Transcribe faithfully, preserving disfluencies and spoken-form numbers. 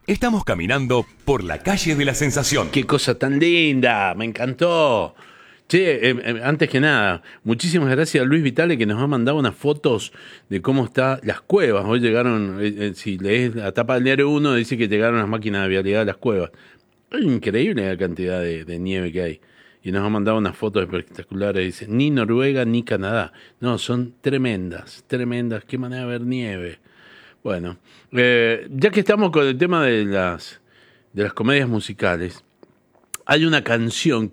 Estamos caminando por la calle de la Sensación. Qué cosa tan linda, me encantó. Che, eh, eh, antes que nada, muchísimas gracias a Luis Vitale que nos ha mandado unas fotos de cómo están las cuevas. Hoy llegaron, eh, eh, si lees la tapa del diario uno, dice que llegaron las máquinas de vialidad a las cuevas. Es increíble la cantidad de, de nieve que hay. Y nos ha mandado unas fotos espectaculares. Dice, ni Noruega ni Canadá. No, son tremendas, tremendas. Qué manera de ver nieve. Bueno, eh, ya que estamos con el tema de las, de las comedias musicales, hay una canción